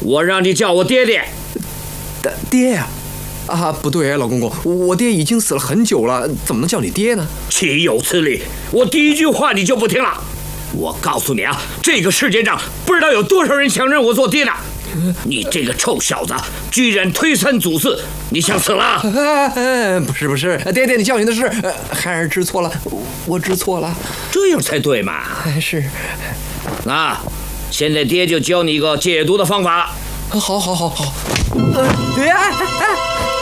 我让你叫我爹爹。 爹呀！啊，不对啊，老公公，我爹已经死了很久了，怎么能叫你爹呢？ 岂有此理！我第一句话你就不听了。我告诉你啊，这个世界上不知道有多少人想认我做爹的。你这个臭小子，居然推三阻四，你想死了？ 不是，爹爹，你教训的是，孩儿知错了，我知错了， 这样才对嘛。 是。 那现在爹就教你一个解毒的方法。 好。